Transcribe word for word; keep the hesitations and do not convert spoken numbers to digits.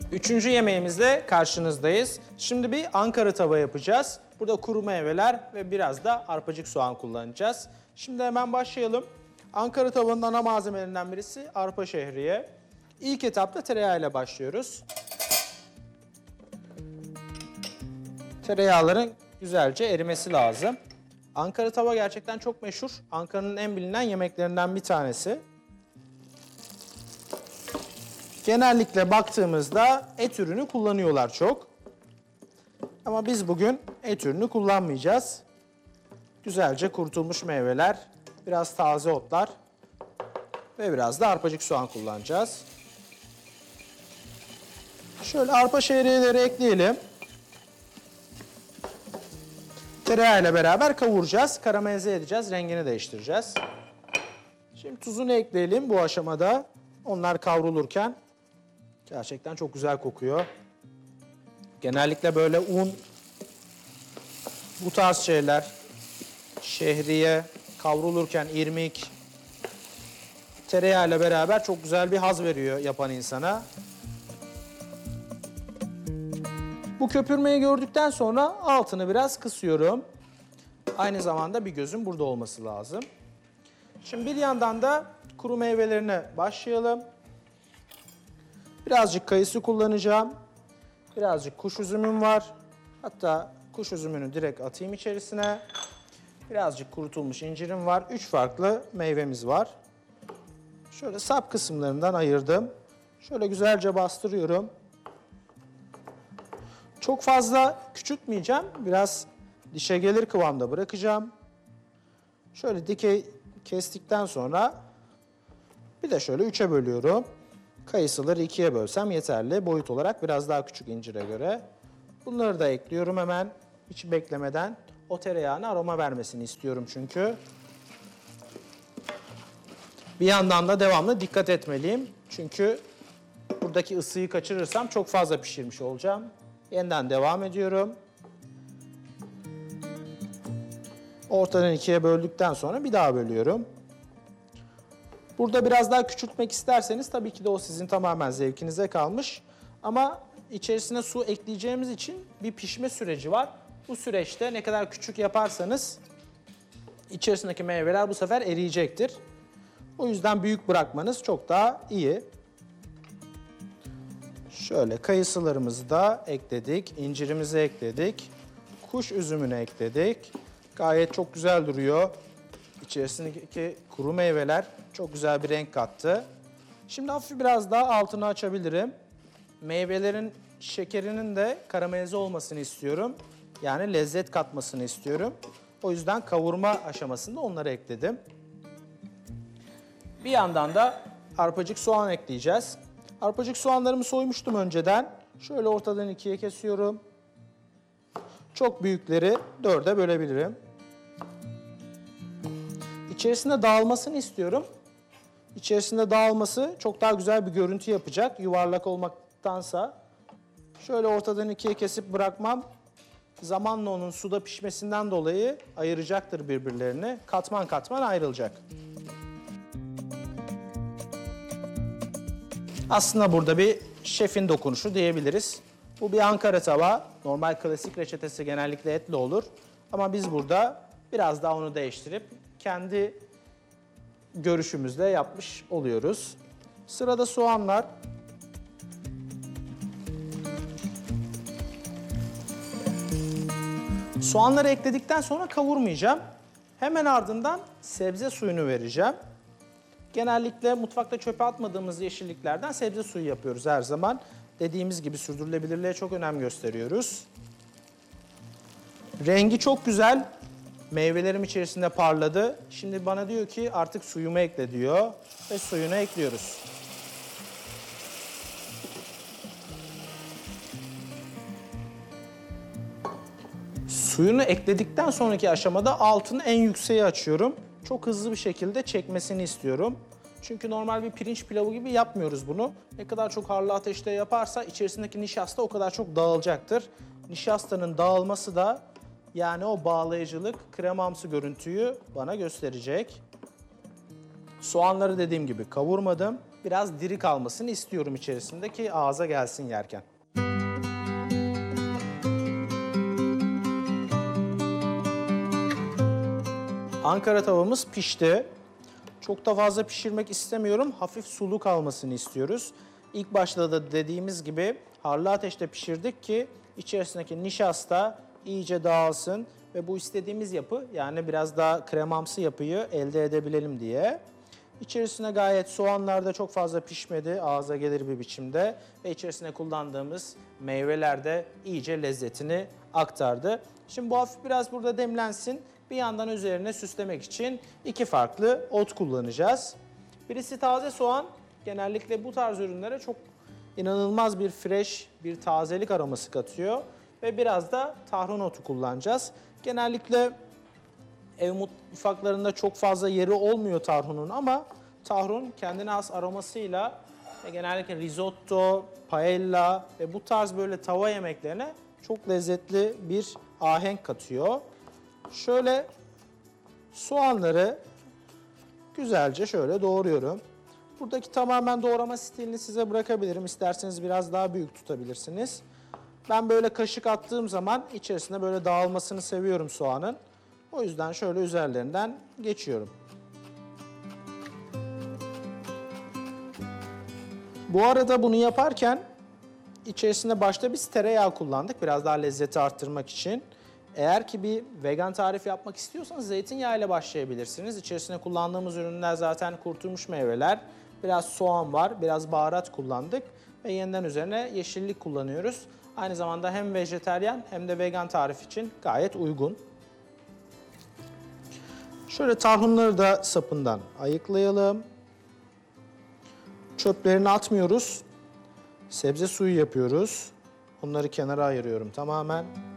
Üçüncü yemeğimizle karşınızdayız. Şimdi bir Ankara tava yapacağız. Burada kuru meyveler ve biraz da arpacık soğan kullanacağız. Şimdi hemen başlayalım. Ankara tavanın ana malzemelerinden birisi arpa şehriye. İlk etapta tereyağıyla başlıyoruz. Tereyağların güzelce erimesi lazım. Ankara tava gerçekten çok meşhur. Ankara'nın en bilinen yemeklerinden bir tanesi. Genellikle baktığımızda et ürünü kullanıyorlar çok. Ama biz bugün et ürünü kullanmayacağız. Güzelce kurutulmuş meyveler, biraz taze otlar ve biraz da arpacık soğan kullanacağız. Şöyle arpa şehriyeleri ekleyelim. Tereyağıyla beraber kavuracağız, karamelize edeceğiz, rengini değiştireceğiz. Şimdi tuzunu ekleyelim bu aşamada. Onlar kavrulurken gerçekten çok güzel kokuyor. Genellikle böyle un, bu tarz şeyler, şehriye kavrulurken irmik, tereyağıyla beraber çok güzel bir haz veriyor yapan insana. Bu köpürmeyi gördükten sonra altını biraz kısıyorum. Aynı zamanda bir gözün burada olması lazım. Şimdi bir yandan da kuru meyvelerine başlayalım. Birazcık kayısı kullanacağım. Birazcık kuş üzümüm var. Hatta kuş üzümünü direkt atayım içerisine. Birazcık kurutulmuş incirim var. Üç farklı meyvemiz var. Şöyle sap kısımlarından ayırdım. Şöyle güzelce bastırıyorum. Çok fazla küçültmeyeceğim. Biraz dişe gelir kıvamda bırakacağım. Şöyle dikey kestikten sonra bir de şöyle üçe bölüyorum. Kayısıları ikiye bölsem yeterli. Boyut olarak biraz daha küçük incire göre. Bunları da ekliyorum hemen. Hiç beklemeden. O tereyağına aroma vermesini istiyorum çünkü. Bir yandan da devamlı dikkat etmeliyim. Çünkü buradaki ısıyı kaçırırsam çok fazla pişirmiş olacağım. Yeniden devam ediyorum. Ortadan ikiye böldükten sonra bir daha bölüyorum. Burada biraz daha küçültmek isterseniz tabii ki de o sizin tamamen zevkinize kalmış. Ama içerisine su ekleyeceğimiz için bir pişme süreci var. Bu süreçte ne kadar küçük yaparsanız içerisindeki meyveler bu sefer eriyecektir. O yüzden büyük bırakmanız çok daha iyi. Şöyle kayısılarımızı da ekledik, incirimizi ekledik, kuş üzümünü ekledik. Gayet çok güzel duruyor. İçerisindeki kuru meyveler çok güzel bir renk kattı. Şimdi hafif biraz daha altını açabilirim. Meyvelerin şekerinin de karamelize olmasını istiyorum. Yani lezzet katmasını istiyorum. O yüzden kavurma aşamasında onları ekledim. Bir yandan da arpacık soğan ekleyeceğiz. Arpacık soğanlarımı soymuştum önceden. Şöyle ortadan ikiye kesiyorum. Çok büyükleri dörde bölebilirim. İçerisinde dağılmasını istiyorum. İçerisinde dağılması çok daha güzel bir görüntü yapacak. Yuvarlak olmaktansa. Şöyle ortadan ikiye kesip bırakmam zamanla onun suda pişmesinden dolayı ayıracaktır birbirlerini. Katman katman ayrılacak. Aslında burada bir şefin dokunuşu diyebiliriz. Bu bir Ankara tava. Normal klasik reçetesi genellikle etli olur. Ama biz burada biraz daha onu değiştirip kendi görüşümüzle yapmış oluyoruz. Sırada soğanlar. Soğanları ekledikten sonra kavurmayacağım. Hemen ardından sebze suyunu vereceğim. Genellikle mutfakta çöpe atmadığımız yeşilliklerden sebze suyu yapıyoruz her zaman. Dediğimiz gibi sürdürülebilirliğe çok önem gösteriyoruz. Rengi çok güzel. Meyvelerim içerisinde parladı. Şimdi bana diyor ki artık suyumu ekle diyor. Ve suyunu ekliyoruz. Suyunu ekledikten sonraki aşamada altını en yükseğe açıyorum. Çok hızlı bir şekilde çekmesini istiyorum. Çünkü normal bir pirinç pilavı gibi yapmıyoruz bunu. Ne kadar çok harlı ateşte yaparsa içerisindeki nişasta o kadar çok dağılacaktır. Nişastanın dağılması da yani o bağlayıcılık, kremamsı görüntüyü bana gösterecek. Soğanları dediğim gibi kavurmadım. biraz diri kalmasını istiyorum içerisinde ki ağza gelsin yerken. Ankara tavamız pişti. Çok da fazla pişirmek istemiyorum. Hafif sulu kalmasını istiyoruz. İlk başta da dediğimiz gibi harlı ateşte pişirdik ki içerisindeki nişasta iyice dağılsın ve bu istediğimiz yapı, yani biraz daha kremamsı yapıyı elde edebilelim diye. İçerisine gayet soğanlar da çok fazla pişmedi, ağza gelir bir biçimde ve içerisine kullandığımız meyveler de iyice lezzetini aktardı. Şimdi bu hafif biraz burada demlensin. Bir yandan üzerine süslemek için iki farklı ot kullanacağız. Birisi taze soğan. Genellikle bu tarz ürünlere çok inanılmaz bir fresh, bir tazelik aroması katıyor. Ve biraz da tahron otu kullanacağız. Genellikle ev mutfaklarında çok fazla yeri olmuyor tahronun ama tahron kendine has aromasıyla ve genellikle risotto, paella ve bu tarz böyle tava yemeklerine çok lezzetli bir ahenk katıyor. Şöyle soğanları güzelce şöyle doğruyorum. Buradaki tamamen doğrama stilini size bırakabilirim. İsterseniz biraz daha büyük tutabilirsiniz. Ben böyle kaşık attığım zaman içerisinde böyle dağılmasını seviyorum soğanın. O yüzden şöyle üzerlerinden geçiyorum. Bu arada bunu yaparken içerisinde başta biz tereyağı kullandık. Biraz daha lezzeti arttırmak için. Eğer ki bir vegan tarif yapmak istiyorsanız zeytinyağı ile başlayabilirsiniz. İçerisine kullandığımız ürünler zaten kurutulmuş meyveler. Biraz soğan var, biraz baharat kullandık ve yeniden üzerine yeşillik kullanıyoruz. Aynı zamanda hem vejetaryen hem de vegan tarif için gayet uygun. Şöyle tahunları da sapından ayıklayalım. Çöplerini atmıyoruz. Sebze suyu yapıyoruz. Onları kenara ayırıyorum tamamen.